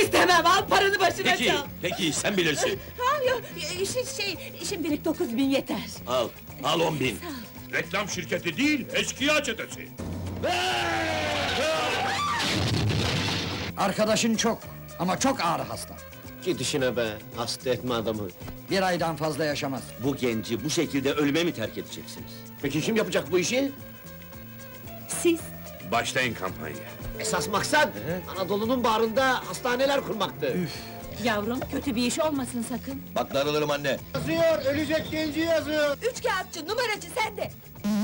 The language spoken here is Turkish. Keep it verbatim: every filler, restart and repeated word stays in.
İstemem, al paranı başına Peki, çal! peki sen bilirsin. Hayır, şey, şey, şimdilik dokuz bin yeter. Al, al on bin. Reklam şirketi değil, eşkıya çetesi. Arkadaşın çok ama çok ağır hasta. Git işine be, hasta etme adamı. Bir aydan fazla yaşamaz. Bu genci bu şekilde ölüme mi terk edeceksiniz? Peki kim yapacak bu işi? Siz? Başlayın kampanya. Esas maksat, Anadolu'nun bağrında hastaneler kurmaktı. Yavrum, kötü bir iş olmasın sakın. Bak darılırım anne. Yazıyor, ölecek genci yazıyor. Üç kağıtçı, numaracı sende!